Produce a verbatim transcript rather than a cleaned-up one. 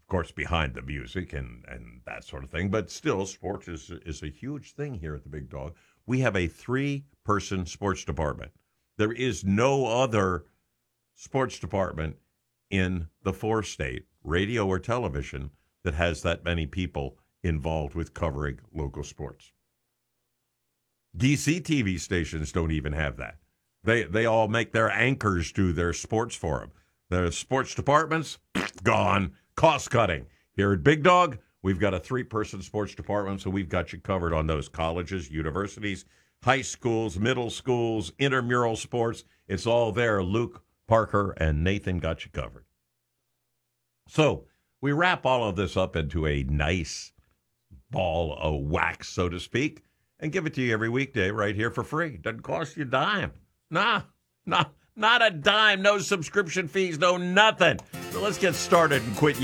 course, behind the music and, and that sort of thing. But still, sports is, is a huge thing here at the Big Dog. We have a three-person sports department. There is no other sports department in the four-state, radio or television, that has that many people involved with covering local sports. D C T V stations don't even have that. They they all make their anchors do their sports for them. The sports departments, gone. Cost cutting. Here at Big Dog, we've got a three-person sports department, so we've got you covered on those colleges, universities, high schools, middle schools, intramural sports. It's all there. Luke, Parker, and Nathan got you covered. So we wrap all of this up into a nice ball of wax, so to speak, and give it to you every weekday right here for free. Doesn't cost you a dime. Nah, nah, not a dime. No subscription fees, no nothing. So let's get started and quit